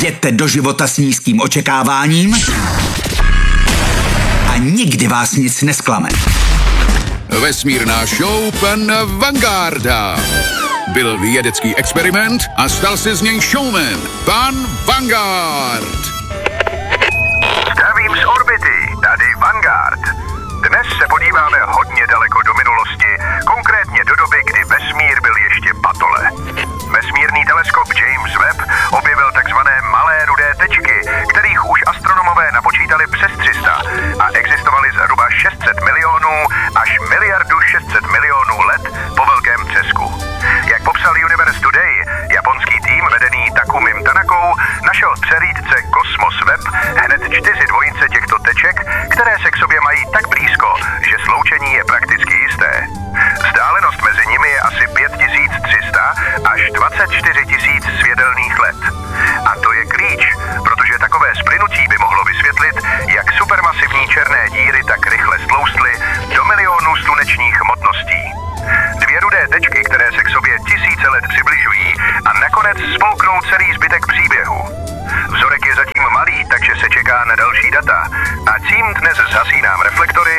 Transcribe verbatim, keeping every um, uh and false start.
Jděte do života s nízkým očekáváním a nikdy vás nic nesklame. Vesmírná show pana Vangarda. Byl vědecký experiment a stal se z něj showman. Pan Vanguard. Zdravím z orbity, tady Vanguard. Dnes se podíváme hodně daleko do minulosti, konkrétně do doby, kdy vesmír byl ještě patole. Vesmírný teleskop James Webb objevil takzvané malé rudé tečky, kterých už astronomové napočítali přes tři sta a existovaly zhruba šest set milionů až miliardu šest set milionů let po velkém třesku. Jak popsal Universe Today, japonský tým vedený Takumim Tanakou našel v přehlídce Cosmos Web hned čtyři dvojice těchto teček, které se k sobě mají tak blízko, že sloučení je prakticky jisté. Vzdálenost mezi nimi je asi pět tisíc tři sta až dvacet čtyři tisíc světelných let. A to je klíč, protože takové splynutí by mohlo vysvětlit, jak supermasivní černé díry tak rychle stloustly do milionů slunečních hmotností. Dvě rudé tečky, které se k sobě tisíce let přibližují a nakonec spolknou celý zbytek příběhu. Vzorek je zatím malý, takže se čeká na další data. A tím dnes zhasínám reflektory